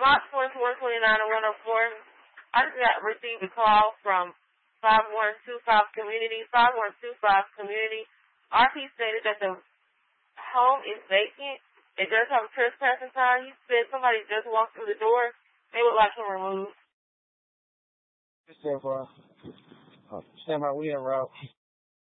March 129 and 104. I just got received a call from 5125 Community. 5125 Community. RP stated that the home is vacant. It does have a trespassing sign. He said somebody just walked through the door. They would like him removed. Stand by. We en route.